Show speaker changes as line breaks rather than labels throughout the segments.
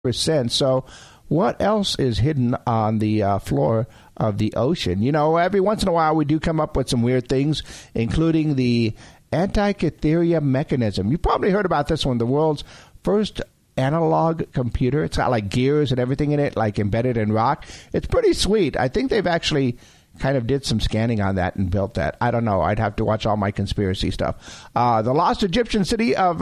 So what else is hidden on the floor of the ocean? You know, every once in a while we do come up with some weird things, including the Antikythera mechanism. You probably heard about this one, the world's first analog computer. It's got like gears and everything in it, like embedded in rock. It's pretty sweet. I think they've actually kind of did some scanning on that and built that. I don't know. I'd have to watch all my conspiracy stuff. The lost Egyptian city of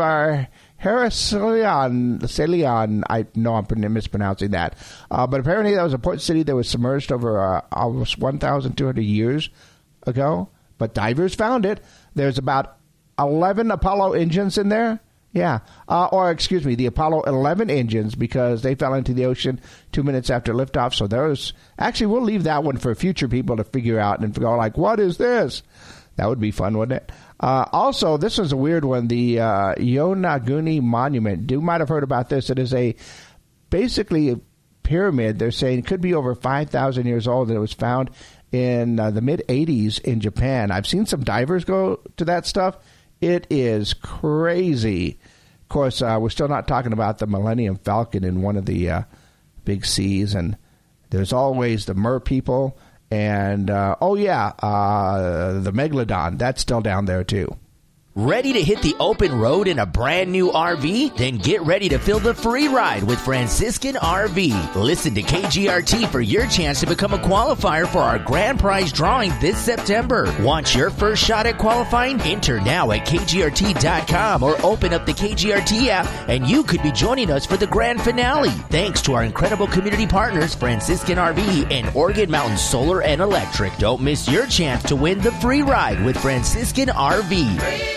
Heraklion, I know I'm mispronouncing that. But apparently that was a port city that was submerged over almost 1,200 years ago. But divers found it. There's about 11 Apollo engines in there. Yeah. The Apollo 11 engines, because they fell into the ocean 2 minutes after liftoff. So there's, actually, we'll leave that one for future people to figure out and go like, what is this? That would be fun, wouldn't it? Also, this was a weird one, the Yonaguni Monument. You might have heard about this. It is basically a pyramid. They're saying it could be over 5,000 years old, and it was found in the mid-'80s in Japan. I've seen some divers go to that stuff. It is crazy. Of course, we're still not talking about the Millennium Falcon in one of the big seas, and there's always the mer people. And, the Megalodon, that's still down there, too.
Ready to hit the open road in a brand new RV? Then get ready to fill the free ride with Franciscan RV. Listen to KGRT for your chance to become a qualifier for our grand prize drawing this September. Want your first shot at qualifying? Enter now at KGRT.com or open up the KGRT app and you could be joining us for the grand finale. Thanks to our incredible community partners, Franciscan RV and Oregon Mountain Solar and Electric. Don't miss your chance to win the free ride with Franciscan RV.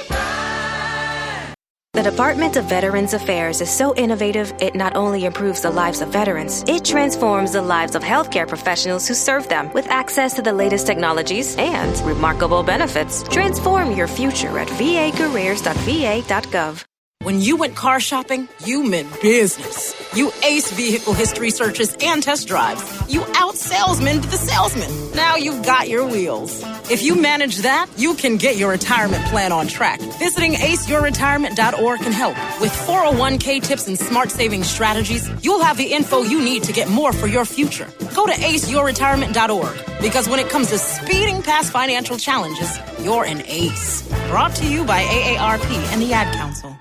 The Department of Veterans Affairs is so innovative, it not only improves the lives of veterans, it transforms the lives of healthcare professionals who serve them with access to the latest technologies and remarkable benefits. Transform your future at vacareers.va.gov.
When you went car shopping, you meant business. You aced vehicle history searches and test drives. You out-salesmaned the salesman. Now you've got your wheels. If you manage that, you can get your retirement plan on track. Visiting aceyourretirement.org can help. With 401k tips and smart saving strategies, you'll have the info you need to get more for your future. Go to aceyourretirement.org, because when it comes to speeding past financial challenges, you're an ace. Brought to you by AARP and the Ad Council.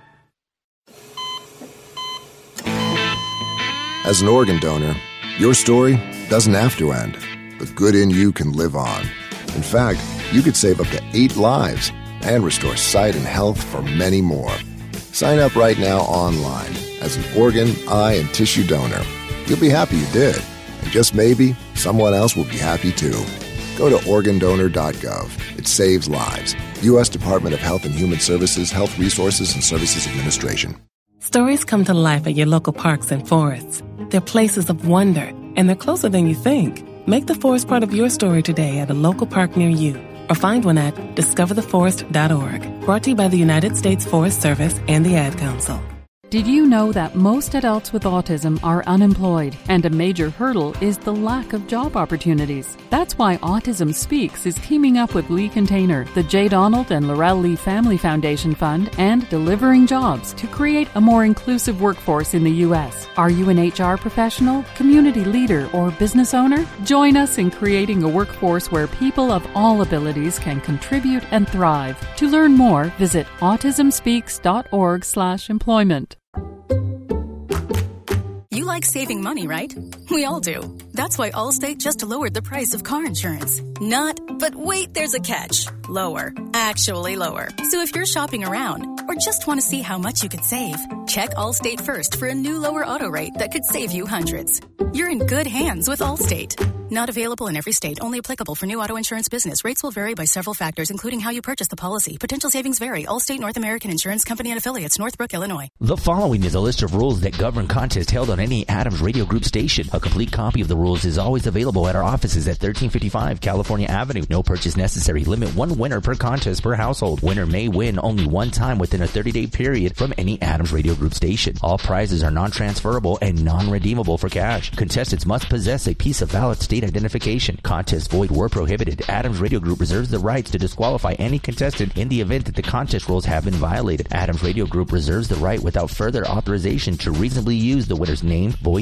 As an organ donor, your story doesn't have to end. The good in you can live on. In fact, you could save up to 8 lives and restore sight and health for many more. Sign up right now online as an organ, eye, and tissue donor. You'll be happy you did. And just maybe, someone else will be happy too. Go to organdonor.gov. It saves lives. U.S. Department of Health and Human Services, Health Resources and Services Administration.
Stories come to life at your local parks and forests. They're places of wonder, and they're closer than you think. Make the forest part of your story today at a local park near you, or find one at discovertheforest.org. Brought to you by the United States Forest Service and the Ad Council.
Did you know that most adults with autism are unemployed, and a major hurdle is the lack of job opportunities? That's why Autism Speaks is teaming up with Lee Container, the J. Donald and Laurel Lee Family Foundation Fund, and Delivering Jobs to create a more inclusive workforce in the U.S. Are you an HR professional, community leader, or business owner? Join us in creating a workforce where people of all abilities can contribute and thrive. To learn more, visit autismspeaks.org/employment.
You like saving money, right? We all do. That's why Allstate just lowered the price of car insurance. Not, but wait, there's a catch. Lower. Actually lower. So if you're shopping around or just want to see how much you could save, check Allstate first for a new lower auto rate that could save you hundreds. You're in good hands with Allstate. Not available in every state. Only applicable for new auto insurance business. Rates will vary by several factors, including how you purchase the policy. Potential savings vary. Allstate North American Insurance Company and Affiliates, Northbrook, Illinois.
The following is a list of rules that govern contests held on any Adams Radio Group station. A complete copy of the rules is always available at our offices at 1355 California Avenue. No purchase necessary. Limit one winner per contest per household. Winner may win only one time within a 30-day period from any Adams Radio Group station. All prizes are non-transferable and non-redeemable for cash. Contestants must possess a piece of valid state late identification. Contests void were prohibited. Adams Radio Group reserves the rights to disqualify any contestant in the event that the contest rules have been violated. Adams Radio Group reserves the right without further authorization to reasonably use the winner's name, voice,